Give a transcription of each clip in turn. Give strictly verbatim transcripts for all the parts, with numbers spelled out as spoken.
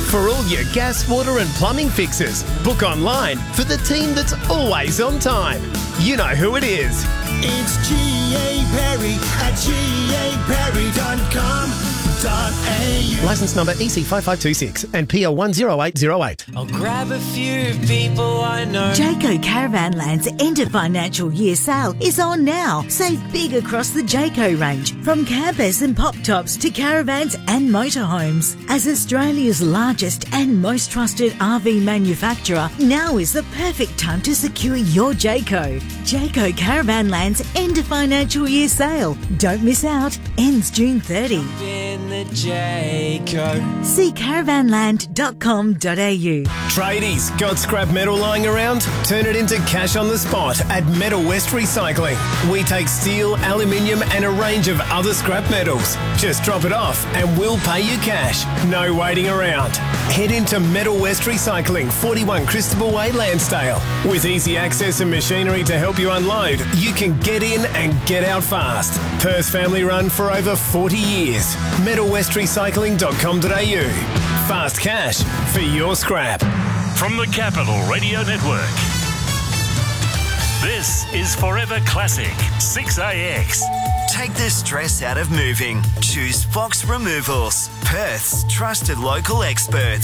For all your gas, water and plumbing fixes, book online for the team that's always on time. You know who it is. It's G A Perry at G A Perry dot com dot A U. Licence number E C five five two six and P L one zero eight zero eight. I'll grab a few people I know. Jayco Caravanland's end of financial year sale is on now. Save big across the Jayco range, from campers and pop tops to caravans and motorhomes. As Australia's largest and most trusted R V manufacturer, now is the perfect time to secure your Jayco. Jayco Caravanland's end of financial year sale. Don't miss out. Ends June thirtieth. In the Jayco. See caravanland dot com dot A U. Tradies, got scrap metal lying around? Turn it into cash on the spot at Metal West Recycling. We take steel, aluminium and a range of other scrap metals. Just drop it off and we'll pay you cash. No waiting around. Head into Metal West Recycling, forty-one Christabel Way, Lansdale. With easy access and machinery to help you unload, you can get in and get out fast. Perth family run for over forty years. metal west recycling dot com dot A U. Fast cash for your scrap. From the Capital Radio Network, this is Forever Classic six A X. Take the stress out of moving. Choose Fox Removals, Perth's trusted local experts.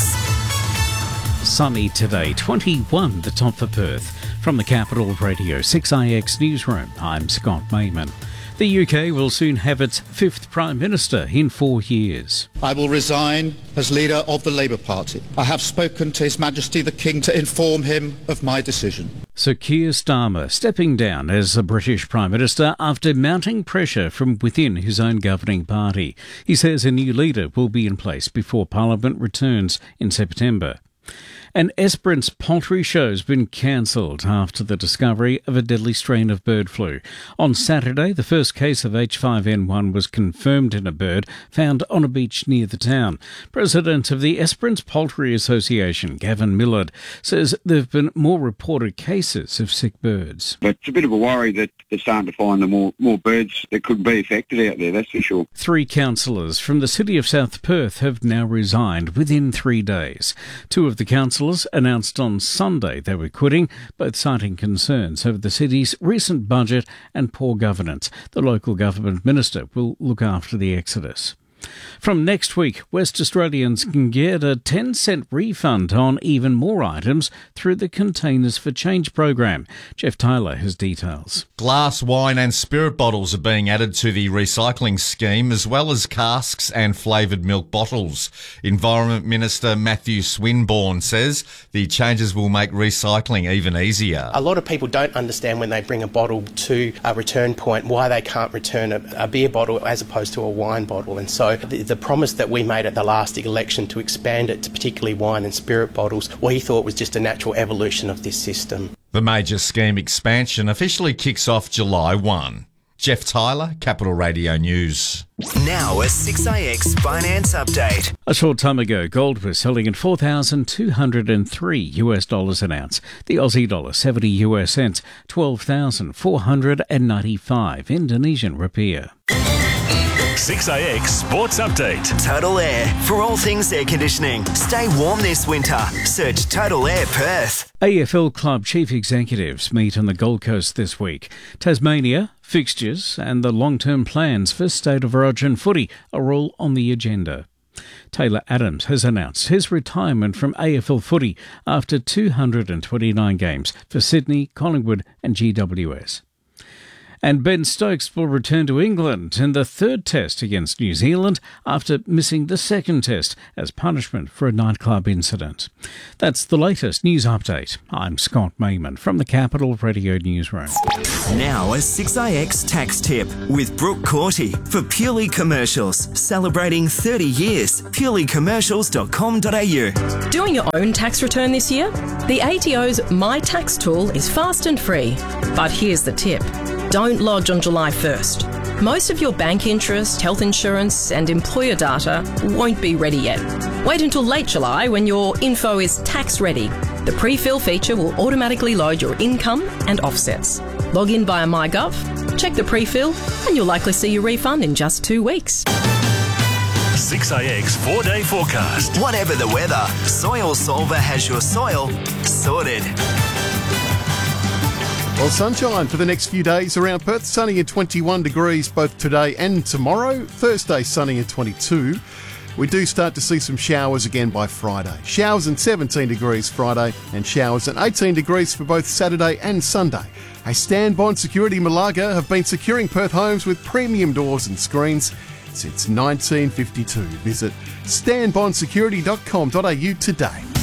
Sunny today, twenty-one the top for Perth. From the Capital Radio six A X Newsroom, I'm Scott Mayman. The U K will soon have its fifth Prime Minister in four years. I will resign as leader of the Labour Party. I have spoken to His Majesty the King to inform him of my decision. Sir Keir Starmer stepping down as the British Prime Minister after mounting pressure from within his own governing party. He says a new leader will be in place before Parliament returns in September. An Esperance poultry show's been cancelled after the discovery of a deadly strain of bird flu. On Saturday, the first case of H five N one was confirmed in a bird found on a beach near the town. President of the Esperance Poultry Association, Gavin Millard, says there have been more reported cases of sick birds. But it's a bit of a worry that they're starting to find the more, more birds that could be affected out there, that's for sure. Three councillors from the city of South Perth have now resigned within three days. Two of the councillors announced on Sunday they were quitting, both citing concerns over the city's recent budget and poor governance. The local government minister will look after the exodus. From next week, West Australians can get a ten cent refund on even more items through the Containers for Change program. Jeff Tyler has details. Glass, wine and spirit bottles are being added to the recycling scheme, as well as casks and flavoured milk bottles. Environment Minister Matthew Swinburne says the changes will make recycling even easier. A lot of people don't understand when they bring a bottle to a return point why they can't return a, a beer bottle as opposed to a wine bottle. And so the, the promise that we made at the last election to expand it to particularly wine and spirit bottles, we thought was just a natural evolution of this system. The major scheme expansion officially kicks off July first. Jeff Tyler, Capital Radio News. Now a six A X finance update. A short time ago, gold was selling at four thousand two hundred three US dollars an ounce. The Aussie dollar seventy US cents, twelve thousand four hundred ninety-five Indonesian rupiah. six A X Sports Update. Total Air, for all things air conditioning. Stay warm this winter. Search Total Air Perth. A F L club chief executives meet on the Gold Coast this week. Tasmania, fixtures and the long-term plans for State of Origin footy are all on the agenda. Taylor Adams has announced his retirement from A F L footy after two hundred twenty-nine games for Sydney, Collingwood and G W S. And Ben Stokes will return to England in the third test against New Zealand after missing the second test as punishment for a nightclub incident. That's the latest news update. I'm Scott Mayman from the Capital Radio Newsroom. Now a six A X tax tip with Brooke Corty for Purely Commercials. Celebrating thirty years. purely commercials dot com dot A U. Doing your own tax return this year? The A T O's My Tax tool is fast and free. But here's the tip. Don't lodge on July first. Most of your bank interest, health insurance and employer data won't be ready yet. Wait until late July when your info is tax ready. The pre-fill feature will automatically load your income and offsets. Log in via MyGov, check the pre-fill and you'll likely see your refund in just two weeks. six A X four-day forecast. Whatever the weather, Soil Solver has your soil sorted. Well, sunshine for the next few days around Perth. Sunny at twenty-one degrees both today and tomorrow. Thursday, sunny at twenty-two. We do start to see some showers again by Friday. Showers and seventeen degrees Friday and showers and eighteen degrees for both Saturday and Sunday. Hey, Stanbond Security Malaga have been securing Perth homes with premium doors and screens since nineteen fifty-two. Visit stan bond security dot com dot a u today.